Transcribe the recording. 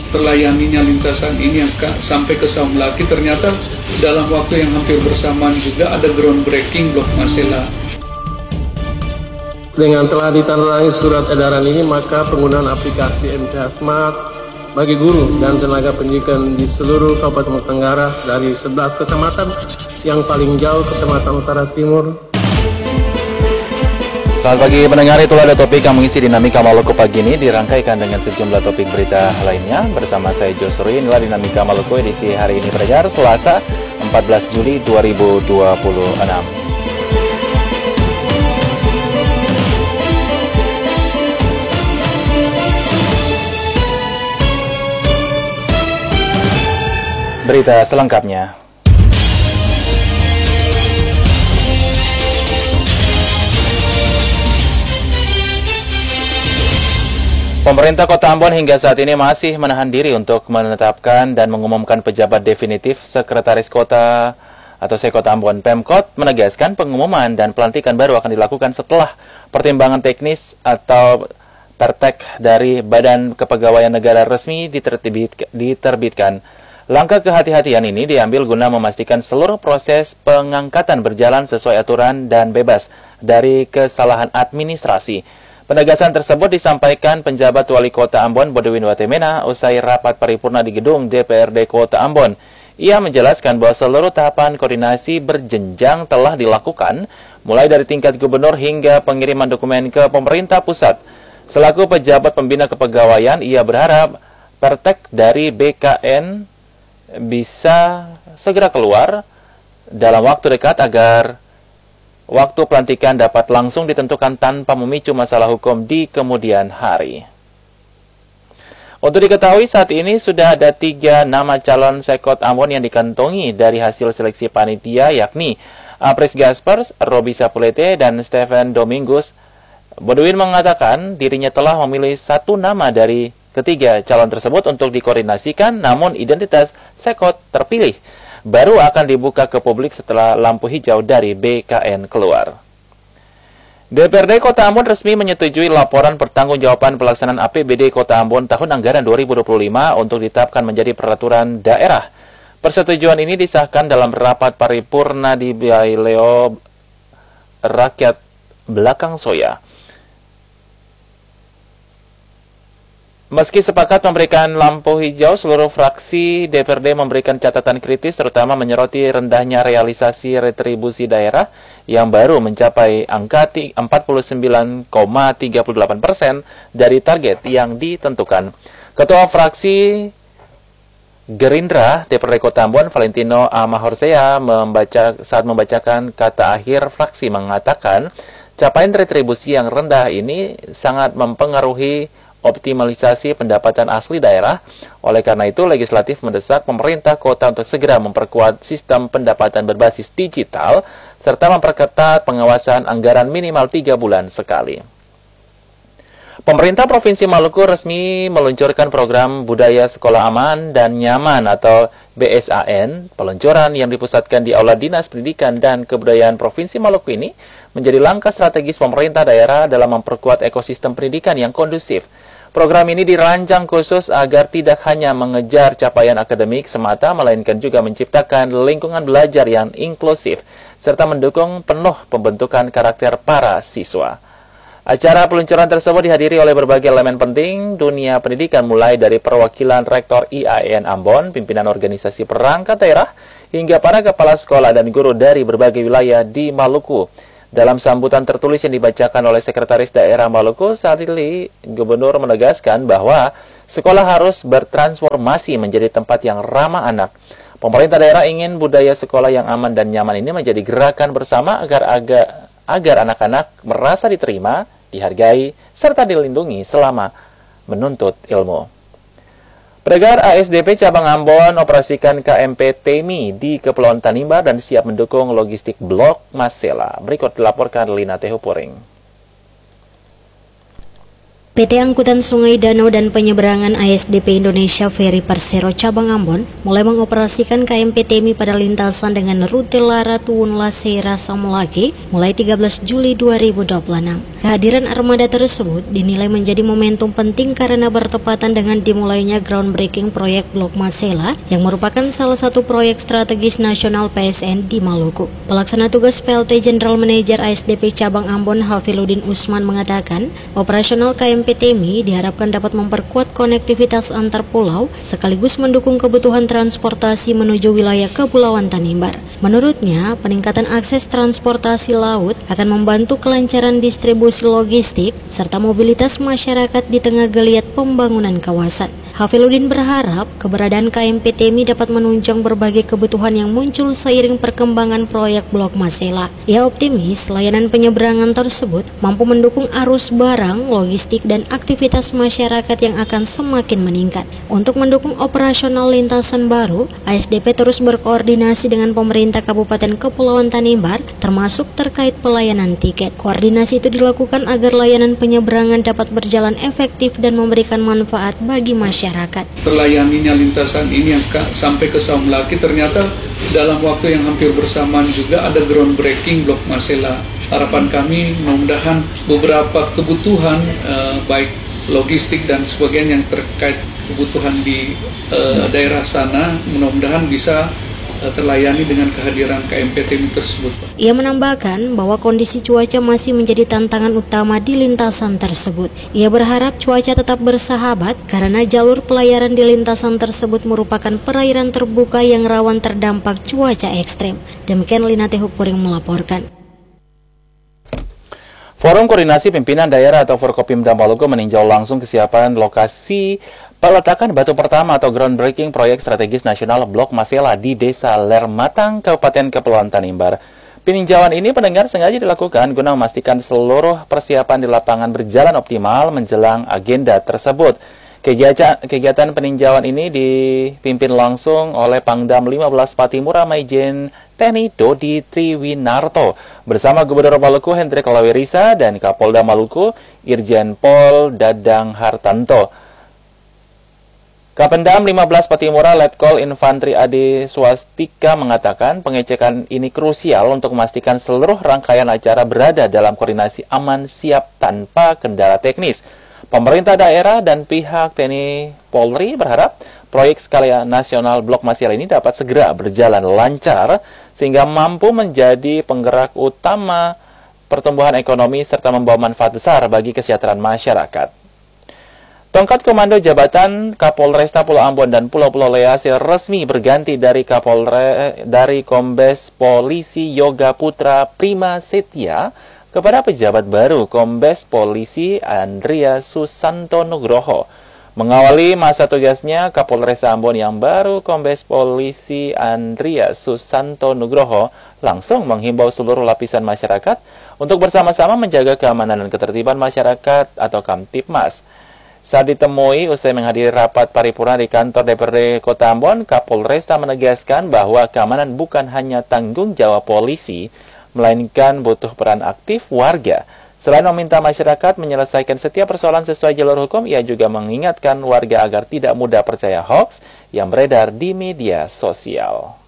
terlayaninya lintasan ini sampai ke Saumlaki, ternyata dalam waktu yang hampir bersamaan juga ada groundbreaking Blok Masela. Dengan telah ditandatangani surat edaran ini, maka penggunaan aplikasi MTH Smart bagi guru dan tenaga pendidikan di seluruh Kabupaten Tenggara dari 11 kecamatan yang paling jauh Kecamatan Utara Timur. Selamat pagi pendengar, itulah ada topik yang mengisi dinamika Maluku pagi ini, dirangkaikan dengan sejumlah topik berita lainnya. Bersama saya Josuri, inilah dinamika Maluku edisi hari ini pendengar, Selasa 14 Juli 2026. Berita selengkapnya. Pemerintah Kota Ambon hingga saat ini masih menahan diri untuk menetapkan dan mengumumkan pejabat definitif Sekretaris Kota atau Sekota Ambon. Pemkot menegaskan pengumuman dan pelantikan baru akan dilakukan setelah pertimbangan teknis atau pertek dari Badan Kepegawaian Negara resmi diterbitkan. Langkah kehati-hatian ini diambil guna memastikan seluruh proses pengangkatan berjalan sesuai aturan dan bebas dari kesalahan administrasi. Penegasan tersebut disampaikan penjabat Wali Kota Ambon Bodewin Watemena usai rapat paripurna di gedung DPRD Kota Ambon. Ia menjelaskan bahwa seluruh tahapan koordinasi berjenjang telah dilakukan, mulai dari tingkat gubernur hingga pengiriman dokumen ke pemerintah pusat. Selaku pejabat pembina kepegawaian, ia berharap pertek dari BKN bisa segera keluar dalam waktu dekat agar waktu pelantikan dapat langsung ditentukan tanpa memicu masalah hukum di kemudian hari. Untuk diketahui, saat ini sudah ada 3 nama calon Sekot Ambon yang dikantongi dari hasil seleksi panitia, yakni Apris Gaspers, Robi Sapulete, dan Stephen Domingus. Bodewin mengatakan dirinya telah memilih 1 nama dari ketiga calon tersebut untuk dikoordinasikan, namun identitas Sekot terpilih baru akan dibuka ke publik setelah lampu hijau dari BKN keluar. DPRD Kota Ambon resmi menyetujui laporan pertanggungjawaban pelaksanaan APBD Kota Ambon tahun anggaran 2025 untuk ditetapkan menjadi peraturan daerah. Persetujuan ini disahkan dalam rapat paripurna di Baileo Rakyat Belakang Soya. Meski sepakat memberikan lampu hijau, seluruh fraksi DPRD memberikan catatan kritis, terutama menyoroti rendahnya realisasi retribusi daerah yang baru mencapai angka 49,38% dari target yang ditentukan. Ketua fraksi Gerindra DPRD Kota Ambon, Valentino Amahorsea, saat membacakan kata akhir fraksi mengatakan, capaian retribusi yang rendah ini sangat mempengaruhi optimalisasi pendapatan asli daerah. Oleh karena itu, legislatif mendesak pemerintah kota untuk segera memperkuat sistem pendapatan berbasis digital serta memperketat pengawasan anggaran minimal 3 bulan sekali. Pemerintah Provinsi Maluku resmi meluncurkan program Budaya Sekolah Aman dan Nyaman atau BSAN. Peluncuran yang dipusatkan di Aula Dinas Pendidikan dan Kebudayaan Provinsi Maluku ini menjadi langkah strategis pemerintah daerah dalam memperkuat ekosistem pendidikan yang kondusif. Program ini dirancang khusus agar tidak hanya mengejar capaian akademik semata, melainkan juga menciptakan lingkungan belajar yang inklusif, serta mendukung penuh pembentukan karakter para siswa. Acara peluncuran tersebut dihadiri oleh berbagai elemen penting dunia pendidikan, mulai dari perwakilan Rektor IAIN Ambon, pimpinan organisasi perangkat daerah, hingga para kepala sekolah dan guru dari berbagai wilayah di Maluku. Dalam sambutan tertulis yang dibacakan oleh Sekretaris Daerah Maluku, Sadili, Gubernur menegaskan bahwa sekolah harus bertransformasi menjadi tempat yang ramah anak. Pemerintah daerah ingin budaya sekolah yang aman dan nyaman ini menjadi gerakan bersama agar anak-anak merasa diterima, dihargai, serta dilindungi selama menuntut ilmu. Pendengar, ASDP Cabang Ambon operasikan KMP Temi di Kepulauan Tanimbar dan siap mendukung logistik Blok Masela. Berikut dilaporkan Lina Tehupuring. PT Angkutan Sungai Danau dan Penyeberangan ASDP Indonesia Ferry Persero Cabang Ambon mulai mengoperasikan KMP TEMI pada lintasan dengan rute Lara Tuwun Lasera Samulagi mulai 13 Juli 2026. Kehadiran armada tersebut dinilai menjadi momentum penting karena bertepatan dengan dimulainya groundbreaking proyek Blok Masela yang merupakan salah satu proyek strategis nasional PSN di Maluku. Pelaksana tugas PLT General Manager ASDP Cabang Ambon Hafiludin Usman mengatakan, operasional KMP TEMI diharapkan dapat memperkuat konektivitas antar pulau sekaligus mendukung kebutuhan transportasi menuju wilayah Kepulauan Tanimbar. Menurutnya, peningkatan akses transportasi laut akan membantu kelancaran distribusi logistik serta mobilitas masyarakat di tengah geliat pembangunan kawasan. Hafiludin berharap keberadaan KMP TEMI dapat menunjang berbagai kebutuhan yang muncul seiring perkembangan proyek Blok Masela. Ia optimis layanan penyeberangan tersebut mampu mendukung arus barang, logistik, dan aktivitas masyarakat yang akan semakin meningkat. Untuk mendukung operasional lintasan baru, ASDP terus berkoordinasi dengan pemerintah Kabupaten Kepulauan Tanimbar, termasuk terkait pelayanan tiket. Koordinasi itu dilakukan agar layanan penyeberangan dapat berjalan efektif dan memberikan manfaat bagi masyarakat. Terlayaninya lintasan ini yang sampai ke Samulaki ternyata dalam waktu yang hampir bersamaan juga ada groundbreaking Blok Masela. Harapan kami mudah-mudahan beberapa kebutuhan baik logistik dan sebagainya yang terkait kebutuhan di daerah sana mudah-mudahan bisa terlayani dengan kehadiran KMP TEMI tersebut. Ia menambahkan bahwa kondisi cuaca masih menjadi tantangan utama di lintasan tersebut. Ia berharap cuaca tetap bersahabat karena jalur pelayaran di lintasan tersebut merupakan perairan terbuka yang rawan terdampak cuaca ekstrem. Demikian Linate Hukpuring melaporkan. Forum Koordinasi Pimpinan Daerah atau Forkopimda Maluku meninjau langsung kesiapan lokasi peletakan batu pertama atau groundbreaking proyek strategis nasional Blok Masela di Desa Lermatang, Kabupaten Kepulauan Tanimbar. Peninjauan ini pendengar sengaja dilakukan guna memastikan seluruh persiapan di lapangan berjalan optimal menjelang agenda tersebut. Kegiatan peninjauan ini dipimpin langsung oleh Pangdam 15 Patimura Maijen TNI Dodi Triwinarto bersama Gubernur Maluku Hendrik Lawirisa dan Kapolda Maluku Irjen Pol Dadang Hartanto. Kapendam 15 Patimura Letkol Infantri Ade Swastika mengatakan pengecekan ini krusial untuk memastikan seluruh rangkaian acara berada dalam koordinasi aman siap tanpa kendala teknis. Pemerintah daerah dan pihak TNI Polri berharap proyek skala nasional Blok Masela ini dapat segera berjalan lancar sehingga mampu menjadi penggerak utama pertumbuhan ekonomi serta membawa manfaat besar bagi kesejahteraan masyarakat. Tongkat Komando Jabatan Kapolresta Pulau Ambon dan Pulau-Pulau Leasir resmi berganti dari Kombes Polisi Yoga Putra Prima Setia kepada pejabat baru Kombes Polisi Andrea Susanto Nugroho. Mengawali masa tugasnya, Kapolresta Ambon yang baru Kombes Polisi Andrea Susanto Nugroho langsung menghimbau seluruh lapisan masyarakat untuk bersama-sama menjaga keamanan dan ketertiban masyarakat atau Kamtipmas. Saat ditemui usai menghadiri rapat paripurna di kantor DPRD Kota Ambon, Kapolresta menegaskan bahwa keamanan bukan hanya tanggung jawab polisi, melainkan butuh peran aktif warga. Selain meminta masyarakat menyelesaikan setiap persoalan sesuai jalur hukum, ia juga mengingatkan warga agar tidak mudah percaya hoaks yang beredar di media sosial.